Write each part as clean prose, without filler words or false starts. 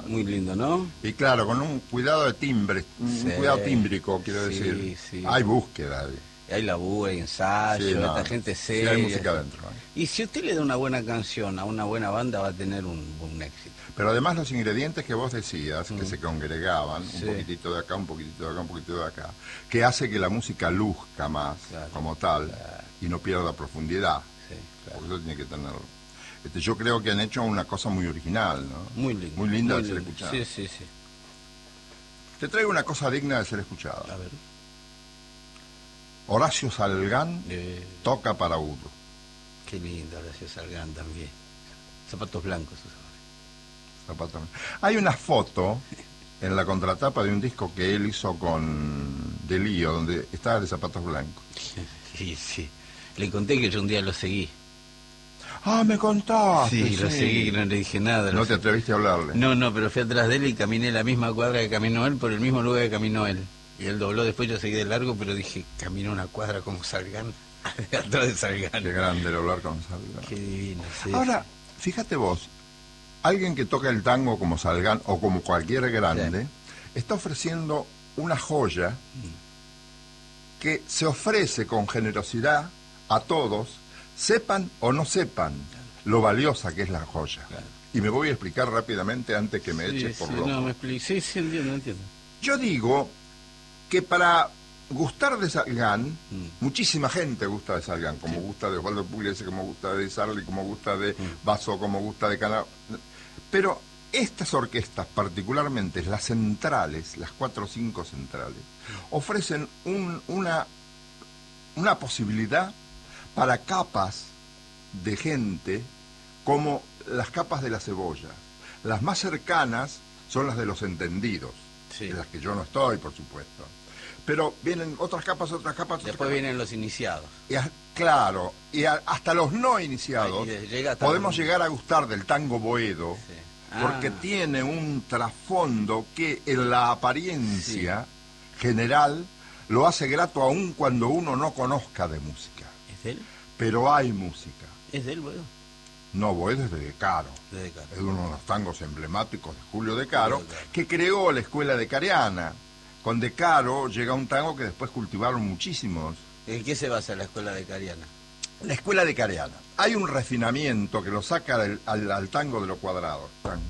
Muy lindo, ¿no? Y claro, con un cuidado de timbre, Sí, un cuidado tímbrico, quiero decir. Sí. Hay búsqueda ahí. Hay laburo, hay ensayo, Sí, esta gente seria. Sí, hay música adentro. Y si usted le da una buena canción a una buena banda, va a tener un éxito. Pero además los ingredientes que vos decías, que se congregaban, Sí. un poquitito de acá, un poquitito de acá, un poquitito de acá, que hace que la música luzca más, Claro, como tal, y no pierda profundidad. Sí, claro. Porque eso tiene que tener... yo creo que han hecho una cosa muy original, ¿no? Muy lindo. Muy linda muy de ser lindo. escuchada. Sí. Te traigo una cosa digna de ser escuchada. A ver. Horacio Salgán toca para Udo. Qué lindo, Horacio Salgán también. Zapatos blancos usaba. Hay una foto en la contratapa de un disco que él hizo con De Lío, donde estaba de zapatos blancos. Sí. Le conté que yo un día lo seguí. Ah, me contaste. Sí, lo seguí, que no le dije nada. ¿No te atreviste a hablarle? No, pero fui atrás de él y caminé la misma cuadra que caminó él por el mismo lugar que caminó él. Y él dobló, después yo seguí de largo, pero dije, caminó una cuadra como Salgán, atrás de Salgán. Qué grande el hablar con Salgán. Qué divino, sí. Ahora, fíjate vos, alguien que toca el tango como Salgán o como cualquier grande, está ofreciendo una joya que se ofrece con generosidad a todos, sepan o no sepan lo valiosa que es la joya. Claro. Y me voy a explicar rápidamente antes que me eches por loco. No, me expliqué. Sí, entiendo. Yo digo que para gustar de Salgán, muchísima gente gusta de Salgán, como gusta de Osvaldo Pugliese, como gusta de Sarli, como gusta de Basso, como gusta de Cana. Pero estas orquestas, particularmente las centrales, las 4 o 5 centrales, ofrecen una posibilidad para capas de gente como las capas de la cebolla. Las más cercanas son las de los entendidos, en las que yo no estoy, por supuesto. Pero vienen otras capas. Después vienen los iniciados. Claro, y hasta los no iniciados podemos llegar a gustar del tango boedo, porque tiene un trasfondo que en la apariencia general lo hace grato aún cuando uno no conozca de música. ¿Es de él? Pero hay música. ¿Es de él, Boedo? No, Boedo es de De Caro. Es uno de los tangos emblemáticos de Julio De Caro, que creó la escuela de Cariana. Con De Caro llega un tango que después cultivaron muchísimos. ¿En qué se basa la escuela de Cariana? La escuela de Cariana. Hay un refinamiento que lo saca al tango de lo cuadrado.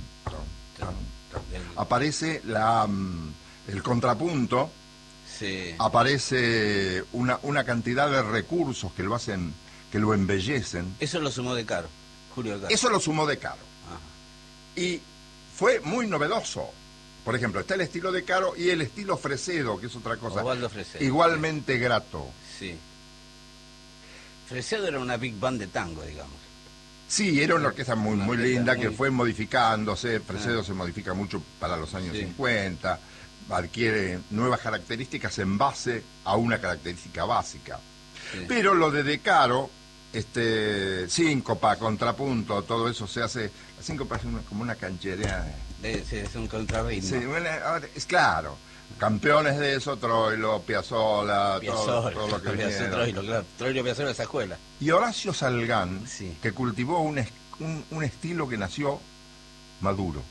Aparece el contrapunto, aparece una cantidad de recursos que lo hacen, que lo embellecen. Eso lo sumó De Caro, Julio De Caro. Eso lo sumó De Caro. Ajá. Y fue muy novedoso. Por ejemplo, está el estilo De Caro y el estilo Fresedo, que es otra cosa. Fresedo. Igualmente grato. Sí. Fresedo era una big band de tango, digamos. Sí, era una orquesta muy linda que fue modificándose. Fresedo se modifica mucho para los años 50, adquiere nuevas características en base a una característica básica. Sí. Pero lo de Caro, síncopa, contrapunto, todo eso se hace. La síncopa es como una cancherea. Es un contrarritmo. Sí, bueno, es claro. Campeones de eso, Troilo, Piazzolla, todo lo que viene. Troilo, Piazzolla, esa escuela. Y Horacio Salgán, que cultivó un estilo que nació maduro.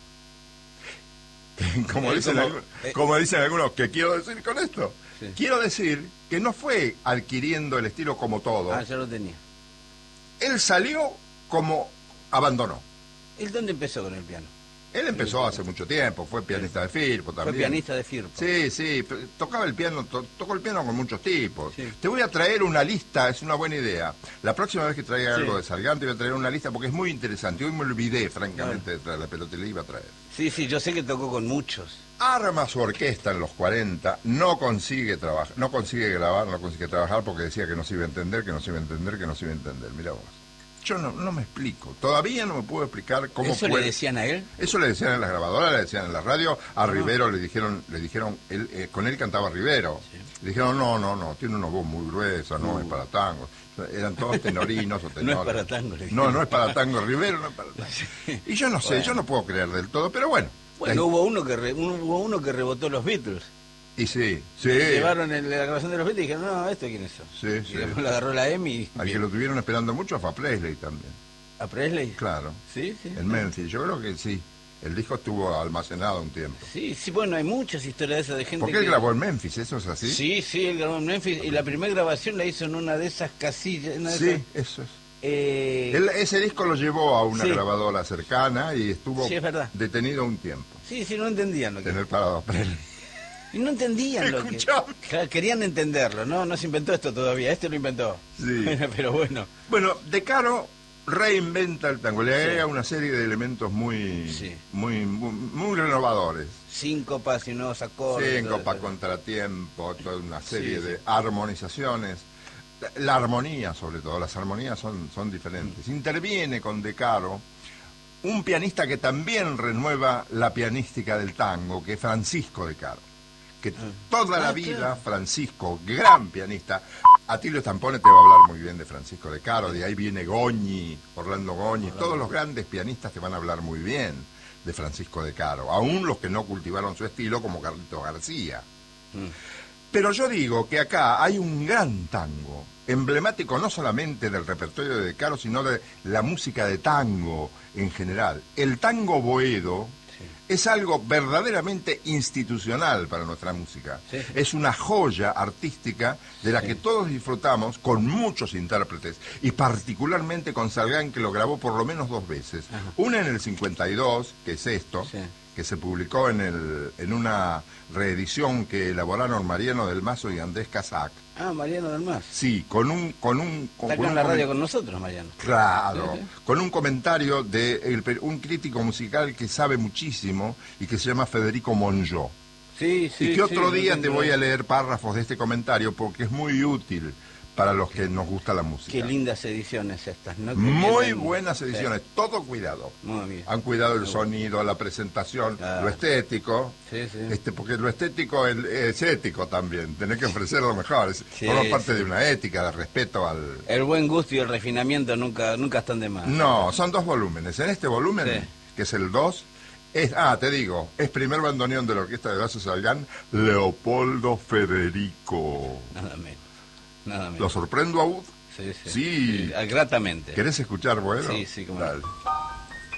Como dicen algunos, ¿qué quiero decir con esto? Sí. Quiero decir que no fue adquiriendo el estilo como todo. Ya lo tenía. Él salió como abandonó. ¿Él dónde empezó con el piano? Él empezó hace mucho tiempo, fue pianista de Firpo también. Fue pianista de Firpo. Sí, tocaba el piano, tocó el piano con muchos tipos. Sí. Te voy a traer una lista, es una buena idea. La próxima vez que traiga algo de Salgán te voy a traer una lista porque es muy interesante. Hoy me olvidé, francamente, de traerla, pero te la iba a traer. Sí, yo sé que tocó con muchos. Arma su orquesta en los 40, no consigue trabajar, no consigue grabar, no consigue trabajar porque decía que no se iba a entender, Mira vos. Yo no me explico, todavía no me puedo explicar cómo ¿Eso le decían a él? Eso le decían en las grabadoras, le decían en la radio, a Rivero le dijeron con él cantaba Rivero, le dijeron no, tiene una voz muy gruesa, no es para tango, eran todos tenorinos o tenores. No es para tango. No es para tango, Rivero no es para tango. Y yo no sé, yo no puedo creer del todo, pero bueno. Bueno, hubo uno que rebotó los Beatles. Y sí. Llevaron la grabación de los Beatles y dijeron, no, ¿esto quién es eso? Sí. Y después lo agarró la EMI. Al que lo tuvieron esperando mucho fue a Presley también. ¿A Presley? Claro. Sí. En Memphis, yo creo que sí. El disco estuvo almacenado un tiempo. Sí, sí, bueno, hay muchas historias de esas de gente. Porque él grabó en Memphis, ¿eso es así? Sí, sí, él grabó en Memphis y la primera grabación la hizo en una de esas casillas. Sí, eso es. Ese disco lo llevó a una grabadora cercana y estuvo detenido un tiempo. Sí, sí, no entendían lo que... Tener parado y no entendían lo que... Querían entenderlo, ¿no? No se inventó esto todavía, este lo inventó. Sí. Pero bueno. Bueno, De Caro reinventa el tango, le agrega una serie de elementos muy renovadores. Síncopas y nuevos acordes. Síncopa, contratiempo, toda una serie de armonizaciones. La armonía, sobre todo, las armonías son diferentes. Interviene con De Caro un pianista que también renueva la pianística del tango, que es Francisco De Caro. Que toda la vida, Francisco, gran pianista. Atilio Stampone te va a hablar muy bien de Francisco De Caro, de ahí viene Goñi, Orlando Goñi, todos los grandes pianistas te van a hablar muy bien de Francisco De Caro, aún los que no cultivaron su estilo, como Carlito García. Pero yo digo que acá hay un gran tango, emblemático no solamente del repertorio de Caro, sino de la música de tango en general. El tango boedo es algo verdaderamente institucional para nuestra música. Es una joya artística de la que todos disfrutamos con muchos intérpretes, y particularmente con Salgán, que lo grabó por lo menos 2 veces. Una en el 52, que es esto, que se publicó en una reedición que elaboraron Mariano del Mazo y Andrés Casac. Ah, Mariano del Mazo. Sí, está acá en la radio con nosotros, Mariano. Claro, con un comentario de un crítico musical que sabe muchísimo y que se llama Federico Monjó. Sí, y que otro día te voy a leer párrafos de este comentario porque es muy útil para los que nos gusta la música. Qué lindas ediciones estas, ¿no? Muy buenas ediciones, todo cuidado. Muy bien. Han cuidado el sonido, la presentación, lo estético, porque lo estético es ético también, tenés que ofrecer lo mejor, forma parte de una ética, de respeto al... El buen gusto y el refinamiento nunca están de más. No, son 2 volúmenes, en este volumen, que es el 2, te digo, es primer bandoneón de la Orquesta de Horacio Salgán, Leopoldo Federico. Nada menos. Nada menos. ¿Lo sorprendo a Ud? Sí. Gratamente. ¿Querés escuchar, bueno? Sí, como... Dale.